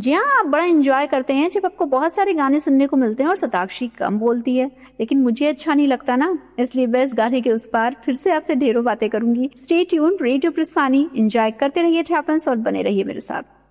जी हाँ, आप बड़ा एंजॉय करते हैं जब आपको बहुत सारे गाने सुनने को मिलते हैं और शताक्षी कम बोलती है, लेकिन मुझे अच्छा नहीं लगता ना, इसलिए मैं इस गाने के उस पार फिर से आपसे ढेरों बातें करूंगी। स्टे ट्यून्ड, रेडियो प्रिस्फानी, एंजॉय करते रहिए ठैपन्स और बने रहिए मेरे साथ।